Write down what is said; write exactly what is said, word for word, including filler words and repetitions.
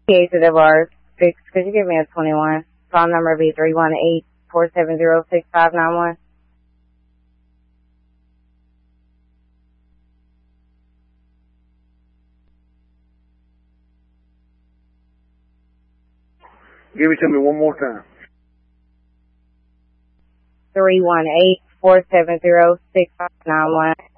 eight of our six. Could you give me a twenty-one? Phone number be three one eight, four seven zero, six five nine one. Give it to me one more time. three one eight, four seven zero, six five nine one.